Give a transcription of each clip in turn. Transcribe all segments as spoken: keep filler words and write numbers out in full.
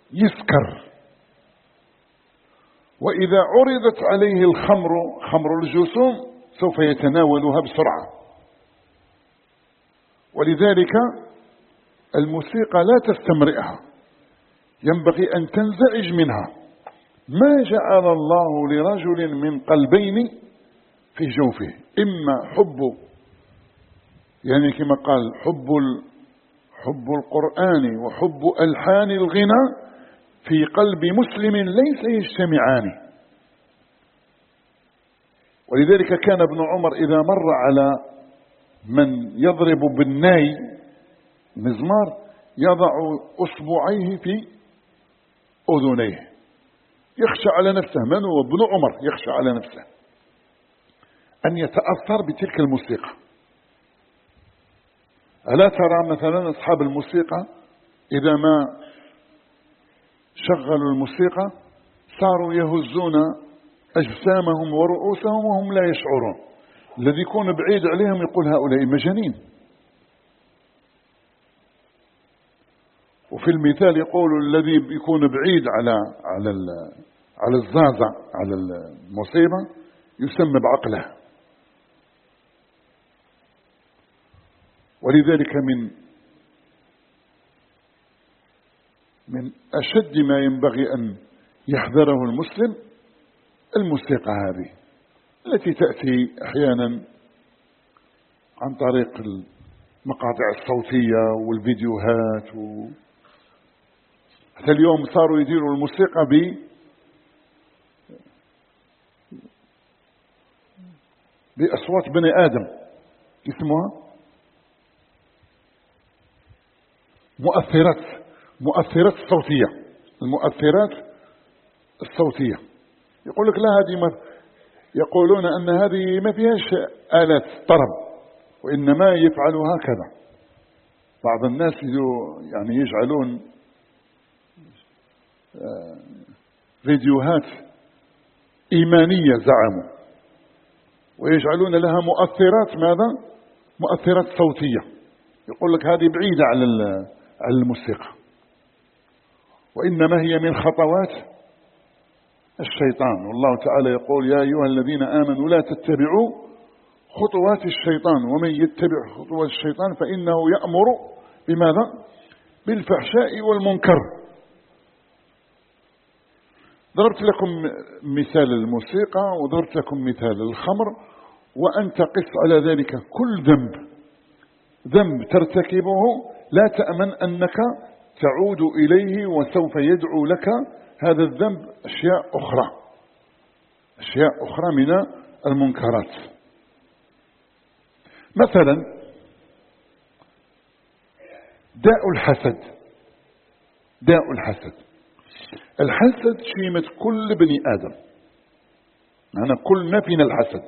يسكر. وإذا عرضت عليه الخمر، خمر الجسوم، سوف يتناولها بسرعة. ولذلك الموسيقى لا تستمرئها، ينبغي أن تنزعج منها. ما جعل الله لرجل من قلبين في جوفه، إما حب، يعني كما قال حب حب القرآن وحب ألحان الغنى في قلب مسلم ليس يجتمعان. ولذلك كان ابن عمر إذا مر على من يضرب بالناي مزمار يضع أصبعيه في أذنيه، يخشى على نفسه. من هو ابن عمر؟ يخشى على نفسه أن يتأثر بتلك الموسيقى. ألا ترى مثلا أصحاب الموسيقى إذا ما شغلوا الموسيقى صاروا يهزون أجسامهم ورؤوسهم وهم لا يشعرون. الذي يكون بعيد عليهم يقول هؤلاء مجانين. وفي المثال يقول الذي يكون بعيد على على على الزازع، على المصيبة، يسمى بعقله. ولذلك من من أشد ما ينبغي أن يحذره المسلم الموسيقى هذه التي تأتي أحيانا عن طريق المقاطع الصوتية والفيديوهات و... حتى اليوم صاروا يديروا الموسيقى ب بأصوات بني آدم، اسمها مؤثرات مؤثرات صوتية. المؤثرات الصوتية يقول لك لا، هذه ما يقولون أن هذه ما فيهاش آلات طرب، وإنما يفعلوا هكذا. بعض الناس يعني يجعلون فيديوهات إيمانية زعموا، ويجعلون لها مؤثرات، ماذا؟ مؤثرات صوتية. يقول لك هذه بعيدة على الموسيقى، وإنما هي من خطوات الشيطان. والله تعالى يقول يا أيها الذين آمنوا لا تتبعوا خطوات الشيطان ومن يتبع خطوات الشيطان فإنه يأمر بماذا؟ بالفحشاء والمنكر. ضربت لكم مثال الموسيقى وضربت لكم مثال الخمر، وأنت قس على ذلك كل ذنب ذنب ترتكبه لا تأمن أنك تعود إليه وسوف يدعو لك هذا الذنب أشياء أخرى أشياء أخرى من المنكرات. مثلا داء الحسد. داء الحسد الحسد شيمة كل بني آدم، معنا كلنا فينا الحسد.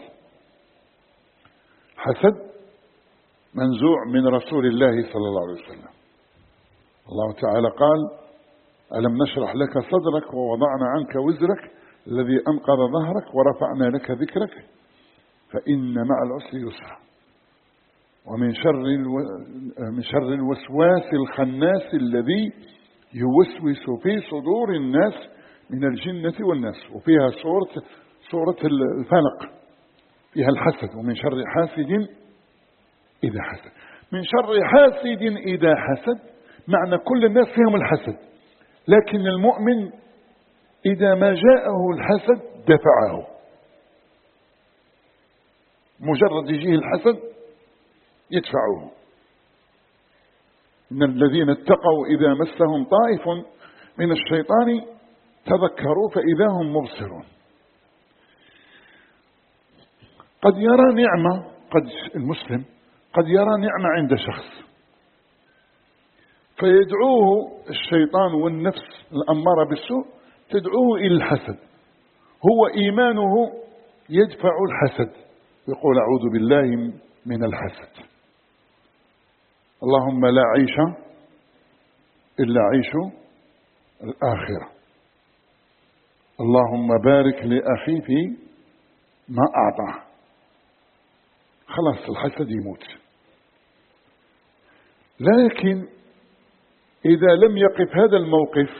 حسد منزوع من رسول الله صلى الله عليه وسلم. الله تعالى قال ألم نشرح لك صدرك ووضعنا عنك وزرك الذي أنقض ظهرك ورفعنا لك ذكرك فإن مع العسر يسرا ومن شر الو... من شر الوسواس الخناس الذي يوسوس في صدور الناس من الجنة والناس. وفيها سورة سورة الفلق فيها الحسد، ومن شر حاسد إذا حسد. من شر حاسد إذا حسد معنى كل الناس فيهم الحسد، لكن المؤمن إذا ما جاءه الحسد دفعه. مجرد يجيه الحسد يدفعه. إن الذين اتقوا إذا مسهم طائف من الشيطان تذكروا فإذا هم مبصرون. قد يرى نعمة، قد المسلم قد يرى نعمة عند شخص فيدعوه الشيطان والنفس الأمارة بالسوء تدعوه إلى الحسد. هو إيمانه يدفع الحسد، يقول أعوذ بالله من الحسد. اللهم لا عيش إلا عيش الآخرة. اللهم بارك لأخي في ما أعطاه. خلاص الحسد يموت. لكن إذا لم يقف هذا الموقف